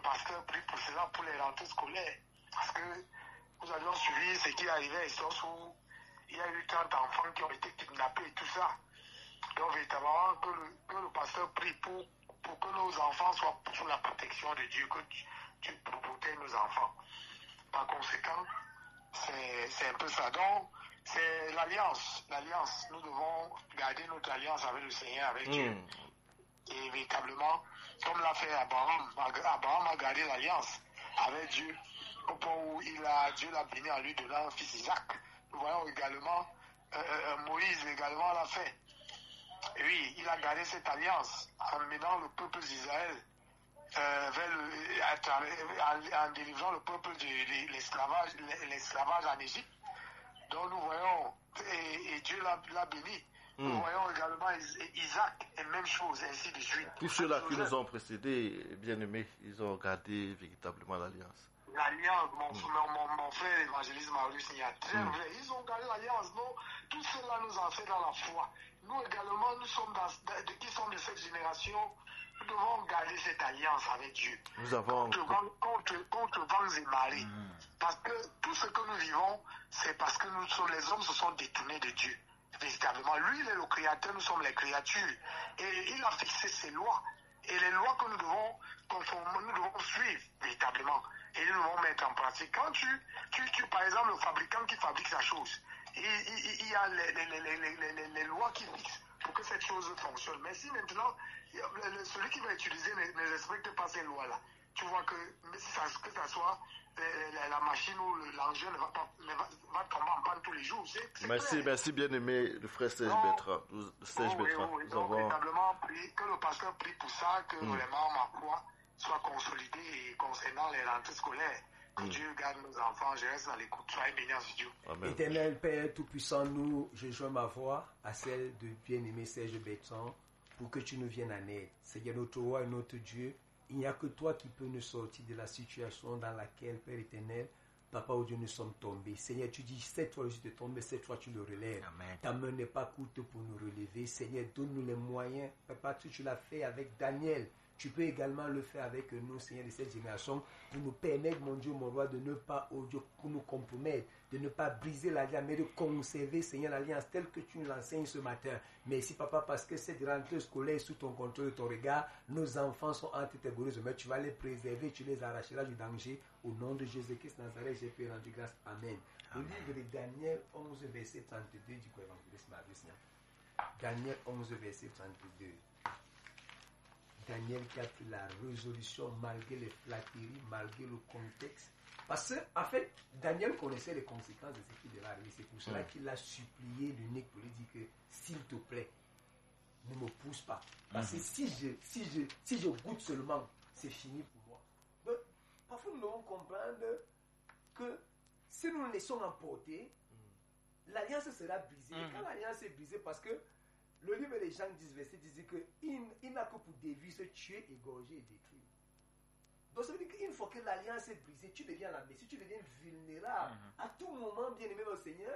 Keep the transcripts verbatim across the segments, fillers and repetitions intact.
pasteur prie pour cela, pour les rentrées scolaires. Parce que nous avions suivi ce qui arrivait ici où il y a eu trente enfants qui ont été kidnappés et tout ça. Donc, véritablement, que le, que le pasteur prie pour, pour que nos enfants soient sous la protection de Dieu, que tu, tu protèges nos enfants. Par conséquent, c'est, c'est un peu ça. Donc, c'est l'alliance. L'alliance. Nous devons garder notre alliance avec le Seigneur, avec mmh. Dieu. Et véritablement, comme l'a fait Abraham, Abraham a gardé l'alliance avec Dieu, au point où il a, Dieu l'a béni en lui donnant un fils Isaac. Nous voyons également, euh, Moïse également l'a fait. Et oui, il a gardé cette alliance en menant le peuple d'Israël euh, vers le, à travers, en, en délivrant le peuple de, de l'esclavage, l'esclavage en Égypte. Donc nous voyons, et, et Dieu l'a, l'a béni. Mm. Nous voyons également Isaac, et même chose, ainsi de suite. Tous ceux-là qui nous ont précédés, bien aimés, ils ont gardé véritablement l'alliance. L'alliance, mon, mm. mon, mon, mon frère évangéliste Marius Nia, très mm. vrai, ils ont gardé l'alliance. Nous, tout cela nous enseigne dans la foi. Nous également, nous sommes dans, de, qui sommes de cette génération, nous devons garder cette alliance avec Dieu. Nous avons contre, contre, contre vents et marées. Mm. Parce que tout ce que nous vivons, c'est parce que nous sommes, les hommes se sont détournés de Dieu. Véritablement, lui, il est le créateur, nous sommes les créatures. Et il a fixé ses lois. Et les lois que nous devons conformer, nous devons suivre véritablement. Et nous devons mettre en pratique. Quand tu, tu, tu par exemple, le fabricant qui fabrique sa chose, il, il, il y a les, les, les, les, les, les lois qui fixent pour que cette chose fonctionne. Mais si maintenant, celui qui va utiliser ne, ne respecte pas ces lois-là, tu vois que, ça, que ça soit la, la machine ou l'engin ne va pas ne va, va tomber en panne tous les jours. C'est, c'est merci, clair. Merci bien aimé le frère Serge Bertrand. Serge oh, Bertrand. Oui, oui, nous donc, avons... véritablement, prie, que le pasteur prie pour ça, que mm. vraiment ma foi soit consolidée concernant les rentrées scolaires. Que mm. Dieu garde nos enfants. Je reste dans l'écoute. Soyez bénis en Dieu. Éternel Père Tout-Puissant, nous, je joins ma voix à celle de bien-aimé Serge Bertrand pour que tu nous viennes en aide. Seigneur, notre roi et notre Dieu, il n'y a que toi qui peux nous sortir de la situation dans laquelle, Père éternel, Papa ou Dieu, nous sommes tombés. Seigneur, tu dis, cette fois je suis tombé, cette fois tu le relèves. Amen. Ta main n'est pas courte pour nous relever. Seigneur, donne-nous les moyens. Papa, tu, tu l'as fait avec Daniel. Tu peux également le faire avec nous, Seigneur, de cette génération, pour nous permettre, mon Dieu, mon roi, de ne pas, oh Dieu, nous compromettre, de ne pas briser l'alliance, mais de conserver, Seigneur, l'alliance telle que tu nous l'enseignes ce matin. Merci, Papa, parce que cette rentrée scolaire est sous ton contrôle et ton regard. Nos enfants sont entre tes gourous, mais tu vas les préserver, tu les arracheras du danger. Au nom de Jésus-Christ Nazareth, j'ai pu rendre grâce. Amen. Amen. Le livre de Daniel onze, verset trente-deux, du coup, évangéliste Marius. Daniel onze, verset trente-deux. Daniel qui a pris la résolution malgré les flatteries, malgré le contexte. Parce qu'en en fait, Daniel connaissait les conséquences de ce qui devait arriver. C'est pour cela qu'il a supplié l'unique pour lui dire que, s'il te plaît, ne me pousse pas. Parce que si je, si je, si je goûte seulement, c'est fini pour moi. Donc, parfois nous devons comprendre que si nous nous laissons emporter, l'alliance sera brisée. Et quand l'alliance est brisée, parce que le livre des Jean dix, verset dix, dit qu'il il n'a que pour dévier se tuer, égorger et détruire. Donc ça veut dire qu'une fois que l'alliance est brisée, tu deviens la Messie, tu deviens vulnérable. Mm-hmm. À tout moment, bien aimé mon Seigneur,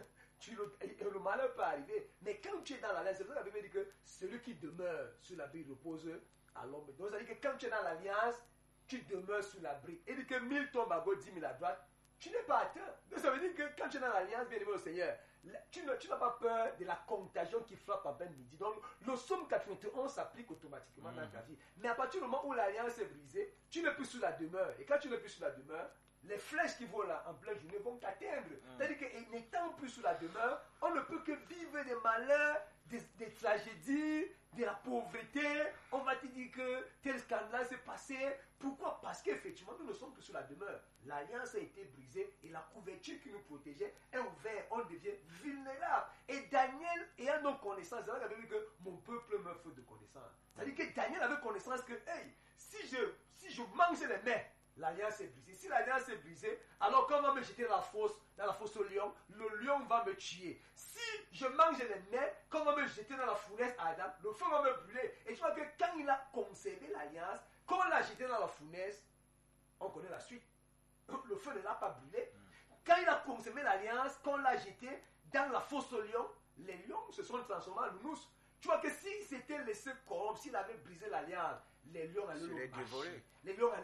tu le, le malheur peut arriver. Mais quand tu es dans l'alliance, c'est pour ça que la Bible dit que celui qui demeure sur l'abri repose à l'ombre. Donc ça veut dire que quand tu es dans l'alliance, tu demeures sous l'abri. Et dit que mille tombent à gauche, dix mille à droite, tu n'es pas atteint. Donc ça veut dire que quand tu es dans l'alliance, bien aimé mon Seigneur, tu, ne, tu n'as pas peur de la contagion qui frappe à peine midi. Donc, le psaume quatre-vingt-onze s'applique automatiquement mmh. dans ta vie. Mais à partir du moment où l'alliance est brisée, tu n'es plus sous la demeure. Et quand tu n'es plus sous la demeure, les flèches qui volent en pleine journée vont t'atteindre. Mmh. C'est-à-dire que n'étant plus sous la demeure, on ne peut que vivre des malheurs, des, des tragédies, de la pauvreté. On va te dire que tel scandale s'est passé. Pourquoi? Parce qu'effectivement, nous ne sommes plus sous la demeure. L'alliance a été brisée et la couverture qui nous protégeait est ouverte. On devient vulnérable. Et Daniel, ayant nos connaissances, il avait dit que mon peuple meurt faute de connaissances. C'est-à-dire que Daniel avait connaissance que, hey, si je, si je mange les mains, l'alliance est brisée. Si l'alliance est brisée, alors quand on va me jeter dans la fosse, dans la fosse au lion, le lion va me tuer. Si je mange les mains, quand on va me jeter dans la fournaise à Adam, le feu va me brûler. Et tu vois que quand il a conservé l'alliance, quand on l'a jeté dans la fournaise, on connaît la suite. Le feu ne l'a pas brûlé. Quand il a conservé l'alliance, quand on l'a jeté dans la fosse au lion, les lions se sont transformés en nounous. Tu vois que s'il s'était laissé corrompre, s'il avait brisé l'alliance, les lions allaient le dévorer. Les lions allaient